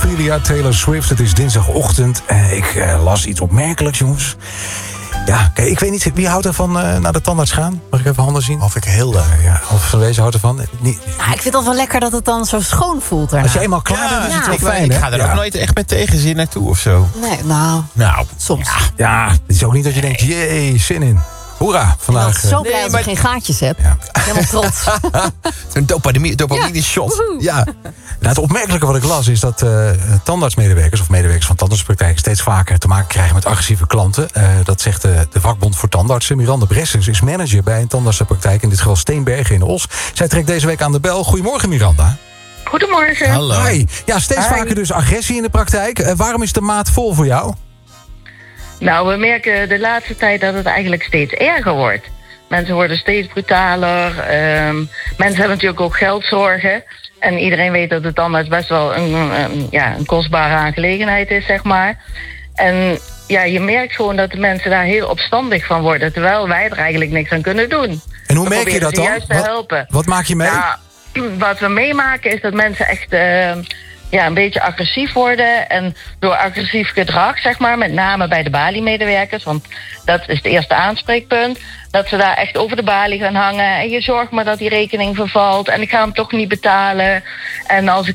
Ophelia Taylor Swift. Het is dinsdagochtend. Ik las iets opmerkelijks, jongens. Ja, kijk, ik weet niet, wie houdt ervan naar de tandarts gaan? Mag ik even handen zien? Of ik heel leuk. Of Van Wezen houdt ervan? Nou, ik vind het wel lekker dat het dan zo schoon voelt daarna. Als je eenmaal klaar bent, is het wel fijn, Ik hè? ga er ook nooit echt met tegenzin naartoe of zo. Nee, nou, soms. Ja, het is ook niet dat je denkt, jee, zin in. Hoera, vandaag. Zo blij dat ik geen gaatjes heb. Ja. Helemaal trots. Een dopamine shot. Ja. Nou, het opmerkelijke wat ik las is dat tandartsmedewerkers of medewerkers van tandartspraktijken steeds vaker te maken krijgen met agressieve klanten. Dat zegt de vakbond voor tandartsen. Miranda Bressens is manager bij een tandartsenpraktijk, in dit geval Steenbergen in Os. Zij trekt deze week aan de bel. Goedemorgen, Miranda. Goedemorgen. Hallo. Hi. Ja, steeds vaker dus agressie in de praktijk. Waarom is de maat vol voor jou? Nou, we merken de laatste tijd dat het eigenlijk steeds erger wordt. Mensen worden steeds brutaler. Mensen hebben natuurlijk ook geldzorgen. En iedereen weet dat de tandarts best wel een kostbare aangelegenheid is, zeg maar. En ja, je merkt gewoon dat de mensen daar heel opstandig van worden, terwijl wij er eigenlijk niks aan kunnen doen. En hoe merk je dat dan? Juist te helpen. Wat maak je mee? Nou, wat we meemaken is dat mensen echt een beetje agressief worden. En door agressief gedrag, zeg maar, met name bij de balie-medewerkers, want dat is het eerste aanspreekpunt, dat ze daar echt over de balie gaan hangen. En je zorgt maar dat die rekening vervalt. En ik ga hem toch niet betalen. En als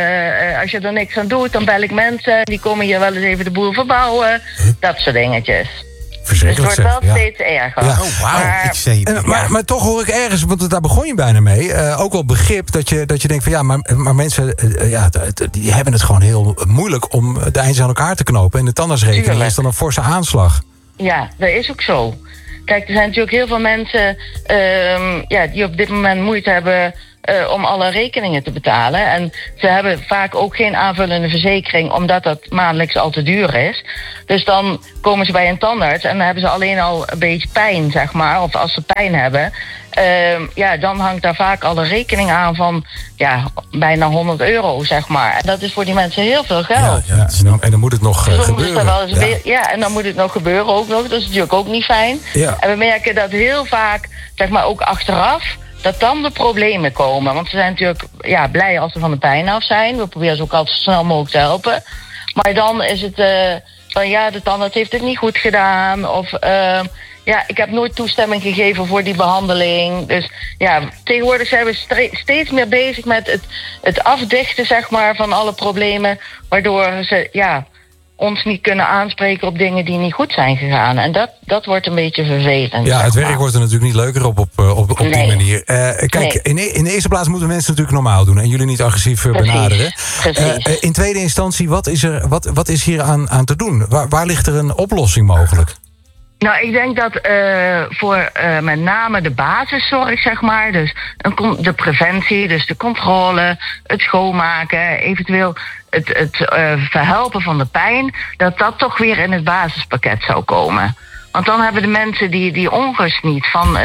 je er niks aan doet, dan bel ik mensen. Die komen hier wel eens even de boel verbouwen. Dat soort dingetjes. Verschrikkelijk, dus het wordt wel zeg. steeds erger. Ja. Oh, wauw. Maar toch hoor ik ergens, want daar begon je bijna mee, ook wel begrip dat je denkt van ja, maar mensen die hebben het gewoon heel moeilijk om de eindjes aan elkaar te knopen. En de tandartsrekening is dan een forse aanslag. Ja, dat is ook zo. Kijk, er zijn natuurlijk heel veel mensen die op dit moment moeite hebben om alle rekeningen te betalen. En ze hebben vaak ook geen aanvullende verzekering, omdat dat maandelijks al te duur is. Dus dan komen ze bij een tandarts en dan hebben ze alleen al een beetje pijn, zeg maar. Of als ze pijn hebben, dan hangt daar vaak al een rekening aan van bijna €100, zeg maar. En dat is voor die mensen heel veel geld. Ja, en dan moet het nog gebeuren. En dan moet het nog gebeuren ook nog. Dat is natuurlijk ook niet fijn. Ja. En we merken dat heel vaak, zeg maar ook achteraf, dat dan de problemen komen. Want ze zijn natuurlijk blij als ze van de pijn af zijn. We proberen ze ook altijd zo snel mogelijk te helpen. Maar dan is het de tandarts heeft het niet goed gedaan. Of ik heb nooit toestemming gegeven voor die behandeling. Dus tegenwoordig zijn we steeds meer bezig met het afdichten, zeg maar, van alle problemen. Waardoor ze ons niet kunnen aanspreken op dingen die niet goed zijn gegaan. En dat wordt een beetje vervelend. Ja, het werk wordt er natuurlijk niet leuker op die manier. Kijk, in de eerste plaats moeten mensen natuurlijk normaal doen en jullie niet agressief benaderen. Precies. In tweede instantie, wat is hier aan te doen? Waar ligt er een oplossing mogelijk? Nou, ik denk dat voor met name de basiszorg, zeg maar, dus de preventie, dus de controle, het schoonmaken, eventueel het verhelpen van de pijn, dat toch weer in het basispakket zou komen. Want dan hebben de mensen die onrust niet van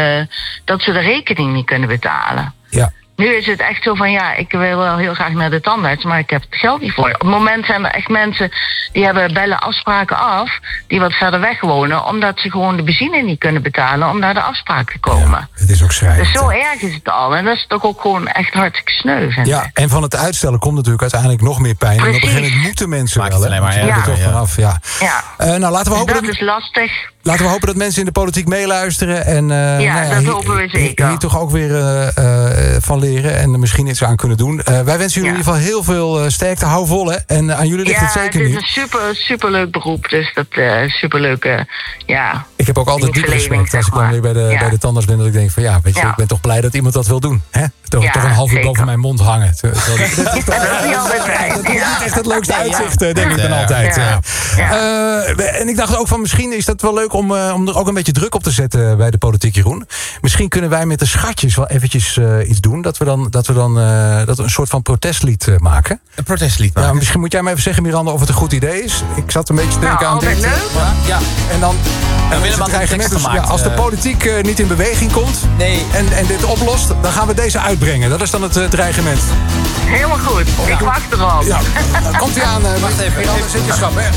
dat ze de rekening niet kunnen betalen. Ja. Nu is het echt zo van, ik wil wel heel graag naar de tandarts, maar ik heb het geld niet voor. Op het moment zijn er echt mensen die bellen afspraken af, die wat verder weg wonen, omdat ze gewoon de benzine niet kunnen betalen om naar de afspraak te komen. Ja, het is ook schrijnend. Dus zo erg is het al. En dat is toch ook gewoon echt hartstikke sneu, vind ik. En van het uitstellen komt natuurlijk uiteindelijk nog meer pijn. Precies. En op een gegeven moment moeten mensen Maakt wel. het alleen maar er toch vanaf. Ja. Nou, laten we hopen dat is lastig. Laten we hopen dat mensen in de politiek meeluisteren. En dat hopen we zeker. Hier toch ook weer van leren en er misschien iets aan kunnen doen. Wij wensen jullie in ieder geval heel veel sterkte. Hou vol, hè. En aan jullie ligt het zeker niet. Het is een superleuk beroep. Dus dat superleuke, Ik heb ook altijd diep respect als ik dan weer bij de tandarts ben. Dat ik denk van ik ben toch blij dat iemand dat wil doen. Hè? Toch een half uur boven mijn mond hangen. Dat is niet altijd fijn. Dat is niet echt het leukste uitzicht, denk ik dan altijd. En ik dacht ook van misschien is dat wel leuk om er ook een beetje druk op te zetten bij de politiek, Jeroen. Misschien kunnen wij met de schatjes wel eventjes iets doen. Dat we een soort van protestlied maken. Een protestlied maken. Misschien moet jij mij even zeggen, Miranda, of het een goed idee is. Ik zat een beetje te denken aan dit. Leuk. Ja, en dan willen we een tekst gemaakt. als de politiek niet in beweging komt en dit oplost, dan gaan we deze uitbrengen. Dat is dan het dreigement. Helemaal goed. Ik wacht erop. Ja, komt ie aan. Wacht even. Miranda, zet je schap, hè.